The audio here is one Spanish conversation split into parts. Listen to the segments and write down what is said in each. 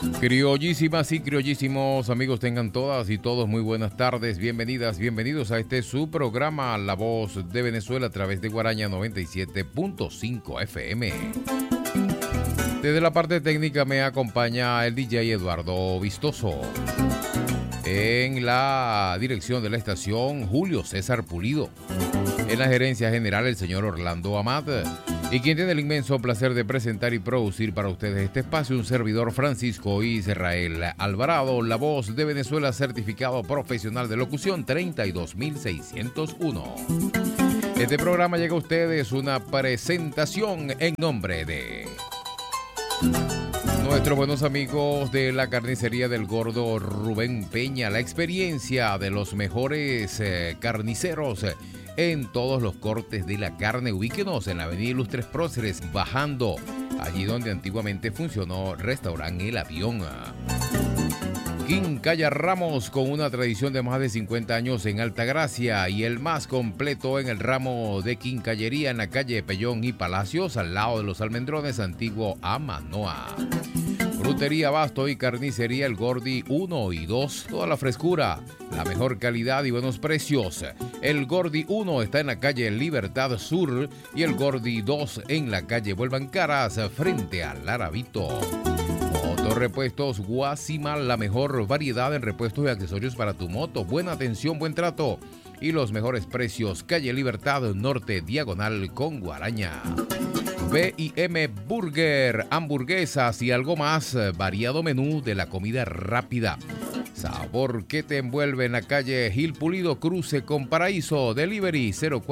Criollísimas y criollísimos amigos, tengan todas y todos muy buenas tardes, bienvenidas, bienvenidos a este su programa La Voz de Venezuela a través de Guaraña 97.5 FM. Desde la parte técnica me acompaña el DJ Eduardo Vistoso. En la dirección de la estación, Julio César Pulido. En la gerencia general, el señor Orlando Amat. Y quien tiene el inmenso placer de presentar y producir para ustedes este espacio, un servidor Francisco Israel Alvarado, la voz de Venezuela, certificado profesional de locución 32601. Este programa llega a ustedes una presentación en nombre de nuestros buenos amigos de la carnicería del Gordo Rubén Peña, la experiencia de los mejores carniceros en todos los cortes de la carne. Ubíquenos en la avenida Ilustres Próceres, bajando allí donde antiguamente funcionó Restaurante El Avión. Quincalla Ramos, con una tradición de más de 50 años en Altagracia y el más completo en el ramo de quincallería en la calle Pellón y Palacios, al lado de los Almendrones, antiguo Amanoa. Frutería, abasto y carnicería El Gordi 1 y 2, toda la frescura, la mejor calidad y buenos precios. El Gordi 1 está en la calle Libertad Sur y el Gordi 2 en la calle Vuelvan Caras, frente al Larabito. Motorrepuestos Guasimal, la mejor variedad en repuestos y accesorios para tu moto. Buena atención, buen trato y los mejores precios. Calle Libertad Norte, diagonal con Guaraña. B&M Burger, hamburguesas y algo más, variado menú de la comida rápida. Sabor que te envuelve en la calle Gil Pulido, cruce con Paraíso. Delivery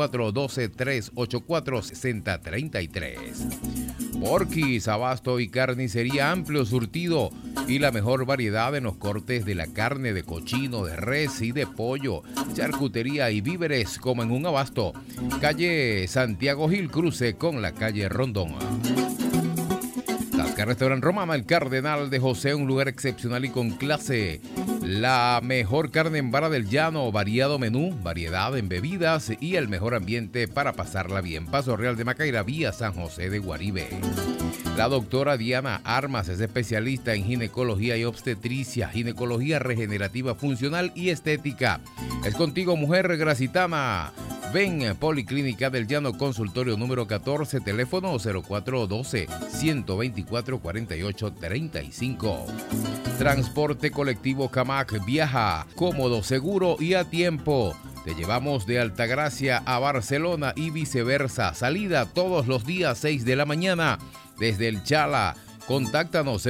0412-384-6033. Porquis, abasto y carnicería, amplio surtido y la mejor variedad en los cortes de la carne de cochino, de res y de pollo, charcutería y víveres como en un abasto. Calle Santiago Gil, cruce con la calle Rondón. Tasca Restaurant Romana, el Cardenal de José, un lugar excepcional y con clase. La mejor carne en vara del llano, variado menú, variedad en bebidas y el mejor ambiente para pasarla bien. Paso Real de Macaira, vía San José de Guaribe. La doctora Diana Armas es especialista en ginecología y obstetricia, ginecología regenerativa funcional y estética. Es contigo, mujer gracitana. Ven, Policlínica del Llano, consultorio número 14, teléfono 0412-124-4835. Transporte colectivo Camac, viaja cómodo, seguro y a tiempo. Te llevamos de Altagracia a Barcelona y viceversa. Salida todos los días 6 de la mañana desde el Chala. Contáctanos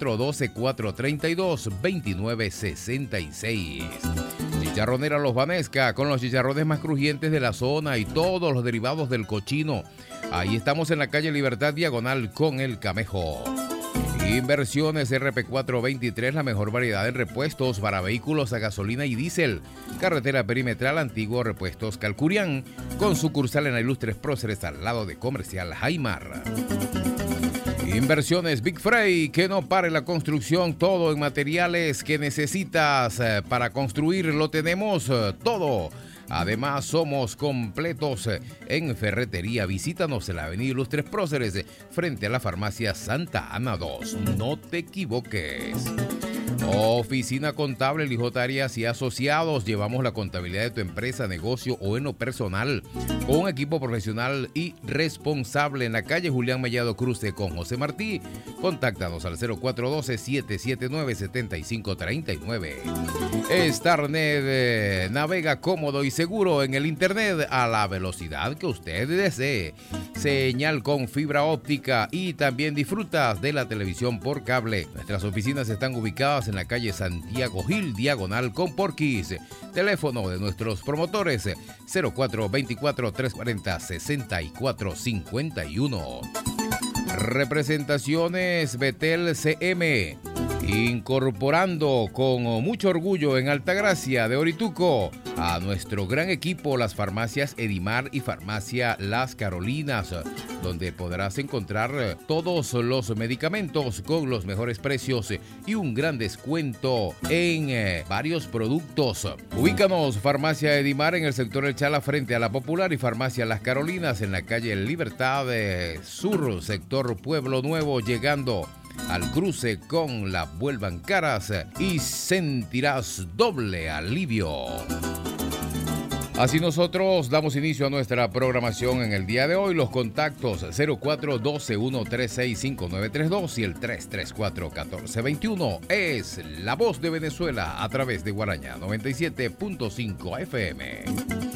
0412-432-2966. Chicharronera Los Vanesca, con los chicharrones más crujientes de la zona y todos los derivados del cochino. Ahí estamos en la calle Libertad, diagonal con el Camejo. Inversiones RP423, la mejor variedad en repuestos para vehículos a gasolina y diésel. Carretera perimetral, antiguo Repuestos Calcurián, con sucursal en la Ilustres Próceres al lado de Comercial Jaimar. Inversiones Big Frey, que no pare la construcción, todo en materiales que necesitas para construir, lo tenemos todo. Además, somos completos en ferretería. Visítanos en la avenida Ilustres Próceres, frente a la farmacia Santa Ana 2. No te equivoques. Oficina Contable, Lijot Arias y Asociados. Llevamos la contabilidad de tu empresa, negocio o en lo personal, con un equipo profesional y responsable, en la calle Julián Mellado, cruce con José Martí. Contáctanos al 0412-779-7539. Starnet, navega cómodo y seguro en el internet a la velocidad que usted desee. Señal con fibra óptica y también disfrutas de la televisión por cable. Nuestras oficinas están ubicadas en la calle Santiago Gil, diagonal con Porquis. Teléfono de nuestros promotores 0424-340-6451. Representaciones Betel CM, incorporando con mucho orgullo en Altagracia de Orituco a nuestro gran equipo, las farmacias Edimar y farmacia Las Carolinas, donde podrás encontrar todos los medicamentos con los mejores precios y un gran descuento en varios productos. Ubícanos, farmacia Edimar en el sector El Chala frente a la Popular, y farmacia Las Carolinas en la calle Libertad Sur, sector Pueblo Nuevo, llegando al cruce con la vuelvan caras y sentirás doble alivio. Así nosotros damos inicio a nuestra programación en el día de hoy. Los contactos 0412-136-5932 y el 334-1421 es La Voz de Venezuela a través de Guaraña 97.5 FM.